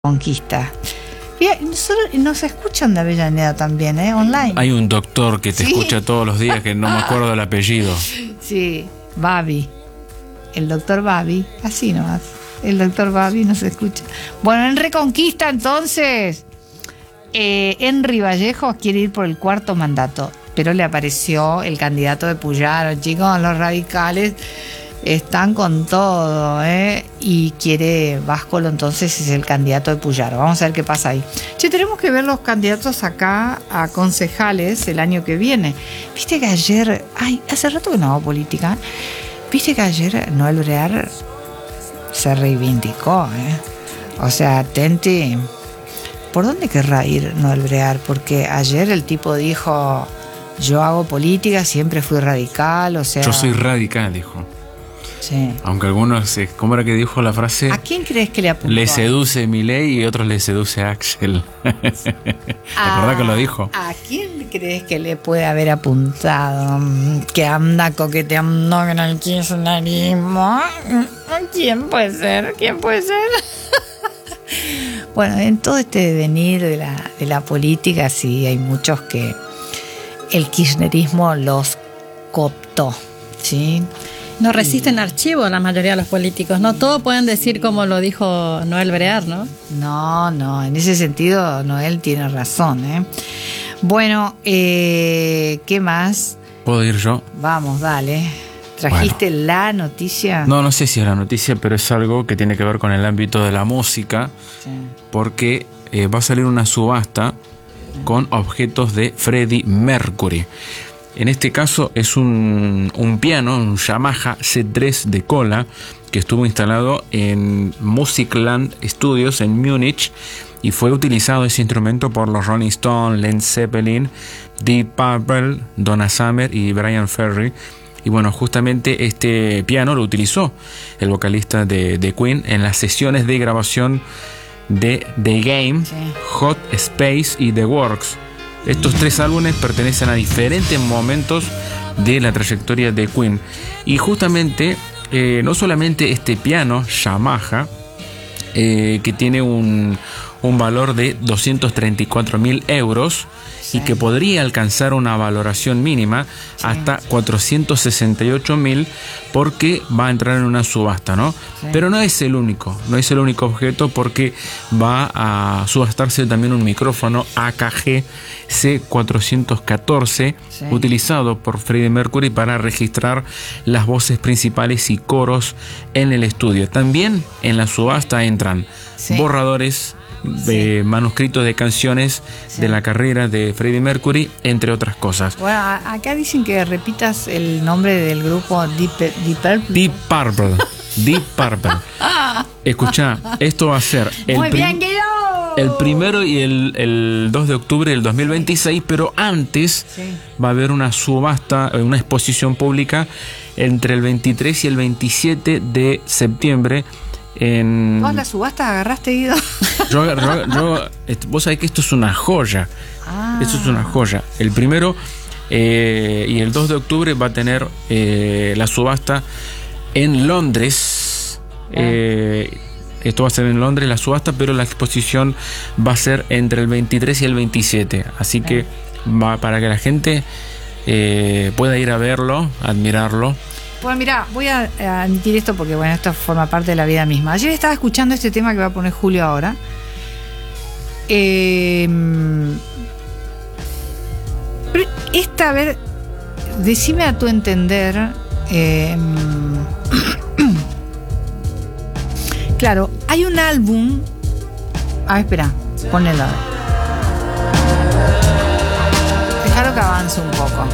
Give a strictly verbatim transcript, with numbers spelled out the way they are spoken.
Conquista. Y nosotros, nos escuchan de Avellaneda también, ¿eh? Online. Hay un doctor que te ¿Sí? escucha todos los días que no me acuerdo el apellido. Sí, Babi. El doctor Babi, así nomás. El doctor Babi nos escucha. Bueno, en Reconquista entonces, eh, Henry Vallejo quiere ir por el cuarto mandato, pero le apareció el candidato de Puyaro. Chicos, los radicales están con todo, ¿eh? Y quiere Báscolo, entonces es el candidato de Puyaro. Vamos a ver qué pasa ahí. Che, tenemos que ver los candidatos acá a concejales el año que viene. Viste que ayer, ay, hace rato que no hago política. Viste que ayer Noel Brear se reivindicó, ¿eh? O sea, Tenti, ¿por dónde querrá ir Noel Brear? Porque ayer el tipo dijo, yo hago política, siempre fui radical, o sea... Yo soy radical, dijo. Sí. Aunque algunos, ¿cómo era que dijo la frase? ¿A quién crees que le apuntó? Le seduce Milei y otros le seduce Axel. ¿Te acordás que lo dijo? ¿A quién crees que le puede haber apuntado? Que anda coqueteando con el kirchnerismo. ¿Quién puede ser? ¿Quién puede ser? Bueno, en todo este devenir de la, de la política, sí, hay muchos que el kirchnerismo los cooptó, ¿sí? No resisten archivo la mayoría de los políticos, ¿no? Todo pueden decir como lo dijo Noel Brear, ¿no? No, no, en ese sentido Noel tiene razón, ¿eh? Bueno, eh, ¿qué más? ¿Puedo ir yo? Vamos, dale. ¿Trajiste bueno. la noticia? No, no sé si es la noticia, pero es algo que tiene que ver con el ámbito de la música, sí. Porque eh, va a salir una subasta con objetos de Freddie Mercury. En este caso es un, un piano, un Yamaha C tres de cola, que estuvo instalado en Musicland Studios en Múnich y fue utilizado ese instrumento por los Rolling Stones, Led Zeppelin, Deep Purple, Donna Summer y Bryan Ferry. Y bueno, justamente este piano lo utilizó el vocalista de, de Queen en las sesiones de grabación de The Game, sí. Hot Space y The Works. Estos tres álbumes pertenecen a diferentes momentos de la trayectoria de Queen. Y justamente, eh, no solamente este piano Yamaha, eh, que tiene un, un valor de doscientos treinta y cuatro mil euros, sí. Y que podría alcanzar una valoración mínima, sí. Hasta cuatrocientos sesenta y ocho mil, porque va a entrar en una subasta, ¿no? Sí. Pero no es el único, no es el único objeto, porque va a subastarse también un micrófono A K G C cuatrocientos catorce, sí. Utilizado por Freddie Mercury para registrar las voces principales y coros en el estudio. También en la subasta entran, sí. Borradores de sí. manuscritos de canciones, sí. De la carrera de Freddie Mercury, entre otras cosas. Bueno, acá dicen que repitas el nombre del grupo Deep, Deep Purple. Deep Purple. Deep Purple. Escuchá, esto va a ser el, Muy prim- bien, Guido. el primero y el, el dos de octubre del dos mil veintiséis, pero antes, sí. Va a haber una subasta, una exposición pública entre el veintitrés y el veintisiete de septiembre. En... ¿Vos la subasta agarraste, Guido? Yo, yo, yo, vos sabés que esto es una joya. Ah. Esto es una joya. El primero eh, y el dos de octubre va a tener eh, la subasta en Londres. Ah. Eh, esto va a ser en Londres la subasta, pero la exposición va a ser entre el veintitrés y el veintisiete. Así ah. que va para que la gente eh, pueda ir a verlo, admirarlo. Bueno, mira, voy a admitir esto porque, bueno, esto forma parte de la vida misma. Ayer estaba escuchando este tema que va a poner Julio ahora. Eh, pero esta, a ver, decime a tu entender. Eh, claro, hay un álbum. Ah, espera, ponelo. Déjalo que avance un poco.